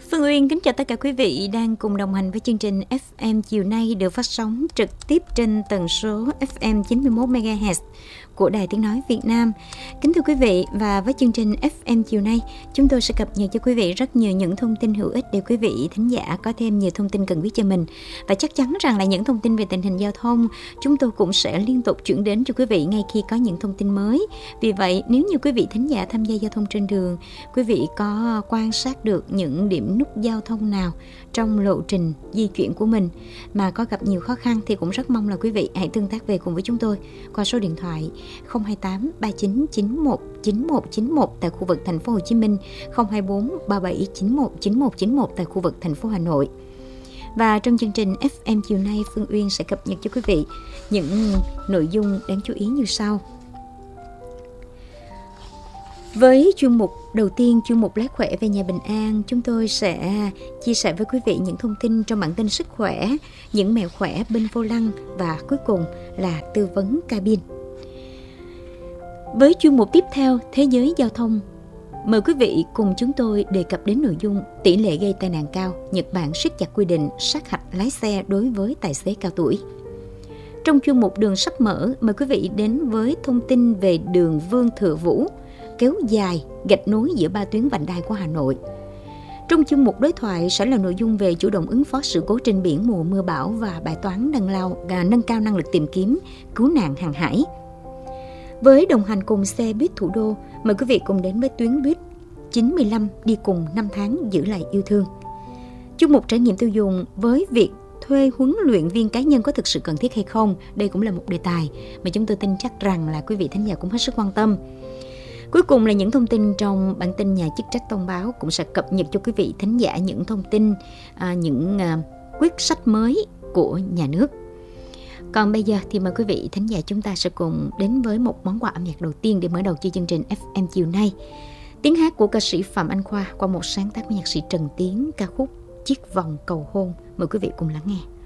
Phương Uyên kính chào tất cả quý vị đang cùng đồng hành với chương trình FM chiều nay được phát sóng trực tiếp trên tần số FM 91 MHz của Đài Tiếng nói Việt Nam. Kính thưa quý vị, và với chương trình FM chiều nay, chúng tôi sẽ cập nhật cho quý vị rất nhiều những thông tin hữu ích để quý vị thính giả có thêm nhiều thông tin cần biết cho mình. Và chắc chắn rằng là những thông tin về tình hình giao thông chúng tôi cũng sẽ liên tục chuyển đến cho quý vị ngay khi có những thông tin mới. Vì vậy, nếu như quý vị thính giả tham gia giao thông trên đường, quý vị có quan sát được những điểm nút giao thông nào trong lộ trình di chuyển của mình mà có gặp nhiều khó khăn thì cũng rất mong là quý vị hãy tương tác về cùng với chúng tôi qua số điện thoại 028 39 91 9191 tại khu vực thành phố Hồ Chí Minh, 024 37 91 9191 tại khu vực thành phố Hà Nội. Và trong chương trình FM chiều nay, Phương Uyên sẽ cập nhật cho quý vị những nội dung đáng chú ý như sau. Với chuyên mục đầu tiên, chuyên mục Lái khỏe về nhà bình an, chúng tôi sẽ chia sẻ với quý vị những thông tin trong bản tin sức khỏe, những mẹo khỏe bên vô lăng và cuối cùng là tư vấn cabin. Với chuyên mục tiếp theo, Thế giới giao thông, mời quý vị cùng chúng tôi đề cập đến nội dung tỷ lệ gây tai nạn cao, Nhật Bản siết chặt quy định sát hạch lái xe đối với tài xế cao tuổi. Trong chuyên mục đường sắp mở, mời quý vị đến với thông tin về đường Vương Thừa Vũ, kéo dài gạch nối giữa 3 tuyến vành đai của Hà Nội. Trong chuyên mục đối thoại sẽ là nội dung về chủ động ứng phó sự cố trên biển mùa mưa bão và bài toán nâng cao năng lực tìm kiếm, cứu nạn hàng hải. Với đồng hành cùng xe buýt thủ đô, mời quý vị cùng đến với tuyến buýt 915 đi cùng 5 tháng giữ lại yêu thương. Chuyên mục trải nghiệm tiêu dùng với việc thuê huấn luyện viên cá nhân có thực sự cần thiết hay không? Đây cũng là một đề tài mà chúng tôi tin chắc rằng là quý vị thính giả cũng hết sức quan tâm. Cuối cùng là những thông tin trong bản tin nhà chức trách thông báo cũng sẽ cập nhật cho quý vị thính giả những thông tin, những quyết sách mới của nhà nước. Còn bây giờ thì mời quý vị thính giả chúng ta sẽ cùng đến với một món quà âm nhạc đầu tiên để mở đầu cho chương trình FM chiều nay. Tiếng hát của ca sĩ Phạm Anh Khoa qua một sáng tác của nhạc sĩ Trần Tiến, ca khúc Chiếc vòng cầu hôn. Mời quý vị cùng lắng nghe.